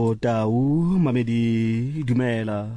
Tshego Tau Mamedi dumela.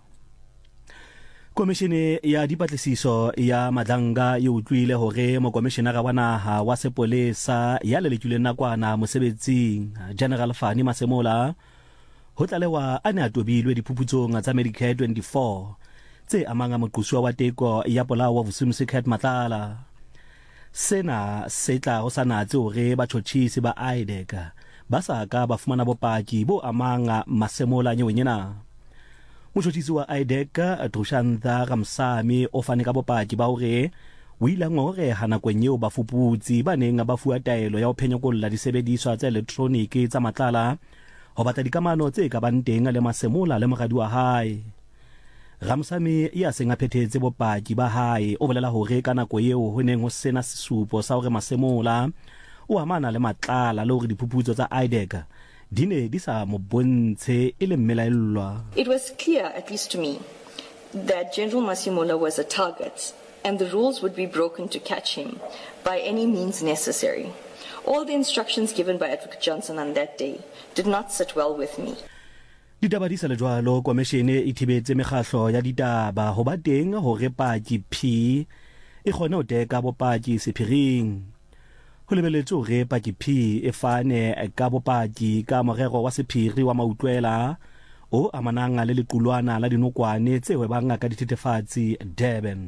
Komishene ya dipatlisiso ya Madlanga e utlwile hore mokomishenara wa naha wa sepolesa ya lelekilweng nakwana mosebetsing General Fani Masemola ho tlalewa a ne a tobilwe diphuputsong tsa Medicare 24 tse amanga moqosuwa wa teko ya polao wa Vusimusikat Matlala. Sena se tla ho sanatse hore batjhotjhisi ba IDEC ba sa ka ba fumana bopaki bo amanga Masemola nyewenyena. Motjhotjhisi wa IDEC Trushantha Ramsami o fane ka bopaki ba hore o ile ngoreha nakong eo bafuputsi ba neng ba fuwa taelo ya ho phenyokolla disebediswa tsa elektroniki tsa Matlala ho batla dikamano tse ka bang teng le Masemola le moradi wa hae. Ramsami ya senga phethetse bopaki ba hae o bolela hore ka nako eo ho neng ho sena sesupo sa hore Masemola o amana le Matlala le hore diphuputso tsa IDEC dine di sa mo bontshe e le mmelaellwa. It was clear, at least to me, that General Masemola was a target and the rules would be broken to catch him by any means necessary. All the instructions given by Advocate Johnson on that day did not sit well with me. Ditaba di sa le jwalo, komishene e thibetse mekgahlo ya ditaba ho ba teng hore paki P e kgone ho teka bopaki sephiring. Ho lebelletswe hore paki P e fane ka bopaki ka morero wa sephiri wa mautlwela o amanang le lequlwana la dinokwane tse hwebang ka dithethefatsi Durban.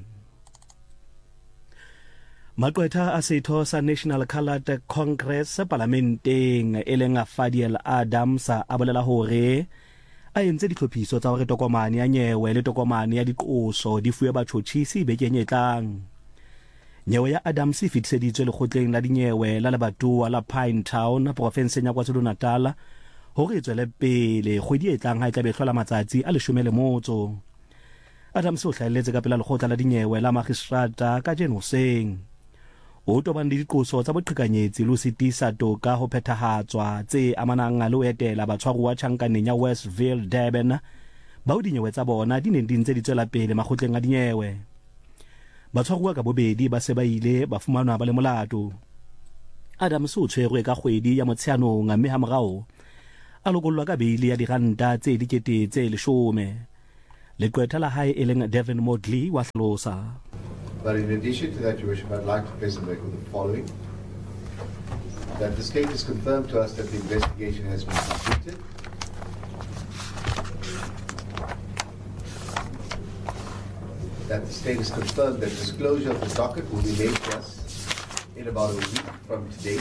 Maqwetha a setho sa National Coloured Congress parlamenteng e leng Fadiel Adams a bolela hore a entse ditlhophiso tsa hore tokomane ya nyewe le tokomane ya diqoso di fuwe batjhotjhisi bekeng e tlang. Nyewe ya Adams e fetiseditswe lekgotleng la dinyewe la lebatowa la Pinetown profenseng ya KwaZulu-Natal hore e tswele pele kgwedi e tlang ha e tla be hlola matsatsi a 10. Adams o hlahelletse ka pela lekgotla la dinyewe la magistrata ka Jenhoseng. O tobane le diqoso tsa boqhekanyetsi le ho sitisa toka ho phethahatswa tse amanang le ho etela batshwaruwa tjhankaneng ya Westville Durban bao dinyewe tsa bona di neng di ntse di tswela pele makgotleng a dinyewe. Batshwaruwa ka bobedi ba se ba ile ba fumanwa ba le molato. Adams o tshwerwe ka kgwedi ya Motsheanong mme ha morao a lokollwa ka beili ya diranta tse 10,000. Leqwetha la hae e leng Devin Modley wa hlalosa. But in addition to that, Your Worship, I'd like to place on record the following. That the state has confirmed to us that the investigation has been completed. That the state has confirmed that disclosure of the docket will be made to us in about a week from today.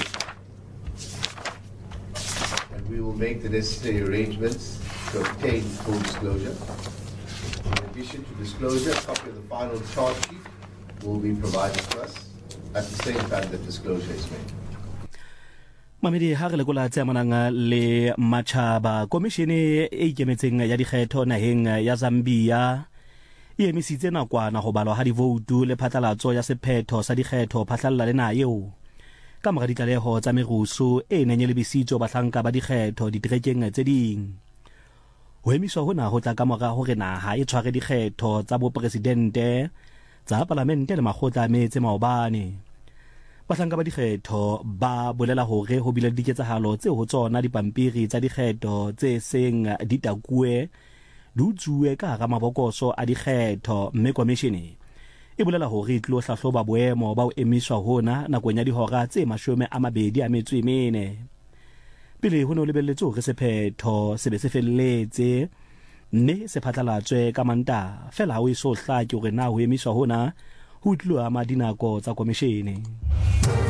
And we will make the necessary arrangements to obtain full disclosure. In addition to disclosure, a copy of the final charge sheet will be provided to us at the same time that disclosure is made. Mamedi ha re lekola tse amanang le Machaba, komishene e ikemetseng ya dikgetho naheng ya Zambia e emisitse nakwana ho balwa ha divoutu le phatlalatso ya sephetho sa dikgetho phatlalla le nayo ka mora ditlaleho tsa merusu e neng le bisitso bahlanka ba dikgetho diterekeng tse ding. Ho emiswa hona ho tla ka mora hore naha e tshware dikgetho tsa bopresidente tsa parlamente le makgotla a metse maobane. Bahlanka ba dikgetho ba bolela hore ho bile diketsahalo tse ho tsona dipampiri tsa dikgetho tse seng ditakuwe di utsuwe ka hara mabokoso a dikgetho, mme komishene e bolela hore e tlo hlahloba boemo ba ho emiswa hona nakong ya dihora tse 24. Pele ho no lebelletswe hore sephetho se be se felletse mme se phatlalatswe ka Mantaha fela ha o iso hlake hore na ho emiswa hona ho tloa madinako tsa komishene.